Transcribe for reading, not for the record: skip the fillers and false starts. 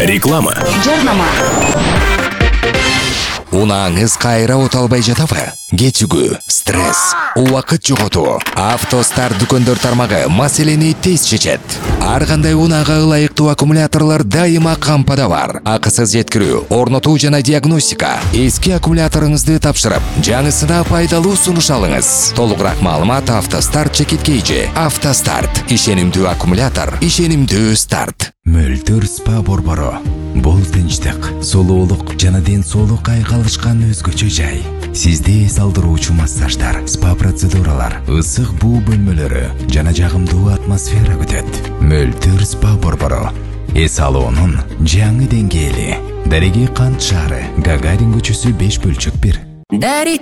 Реклама. Жарнама. Унаңыз кайра оталбай жатабы? Кетүгү, стресс, убакыт жоготуу. Автостар дүкөндөр тармагы маселени тез чечет. Ар кандай унага ылайыктуу аккумуляторлор дайыма кампада бар. Акысыз жеткирүү, орнотуу жана диагностика. Эски аккумуляторуңузду тапшырып, жаңысына пайдалуу сунуш алыңыз. Толугураак маалымат Автостарт чекиткейчи. Автостарт, ишенимдүү аккумулятор, ишенимдүү старт. Мөлтөр спа борбору. Бул тынчтык, сулуулук жана ден соолук айкалышкан өзгөчө жай. Сизди эс алдыруучу массаждар, спа процедуралар, ысык буу бөлмөлөрү жана жагымдуу атмосфера күтөт. Мөлтөр спа борбору. Эс алуунун жаңы деңгээли. Дареги Кант шаары, Гагарин көчөсү 5/1. Дари